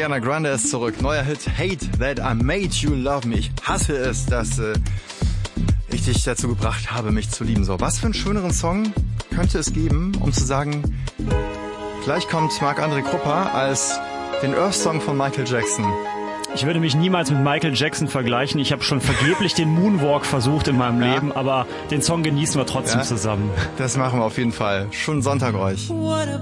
Ariana Grande ist zurück. Neuer Hit, Hate That I Made You Love Me. Ich hasse es, dass ich dich dazu gebracht habe, mich zu lieben. So, was für einen schöneren Song könnte es geben, um zu sagen, gleich kommt Marc-André Krupper als den Earth-Song von Michael Jackson. Ich würde mich niemals mit Michael Jackson vergleichen. Ich habe schon vergeblich den Moonwalk versucht in meinem Leben, aber den Song genießen wir trotzdem zusammen. Das machen wir auf jeden Fall. Schönen Sonntag euch.